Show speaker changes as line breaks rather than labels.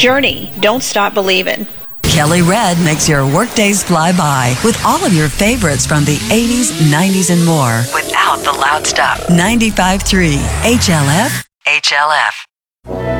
Journey, don't stop believing.
Kelly Red makes your workdays fly by with all of your favorites from the 80s, 90s, and more without the loud stuff. 95.3 HLF.